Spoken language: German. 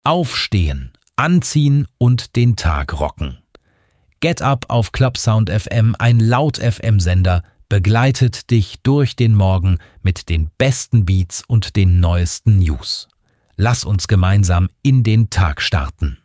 Aufstehen, anziehen und den Tag rocken. Get Up auf Clubsound FM, ein Laut-FM-Sender, begleitet dich durch den Morgen mit den besten Beats und den neuesten News. Lass uns gemeinsam in den Tag starten.